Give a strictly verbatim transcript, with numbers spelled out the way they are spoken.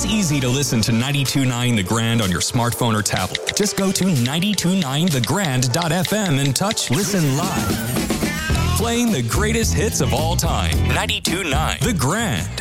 It's easy to listen to ninety-two point nine The Grand on your smartphone or tablet. Just go to ninety-two point nine the grand dot f m and touch Listen Live. Playing the greatest hits of all time. ninety-two point nine The Grand.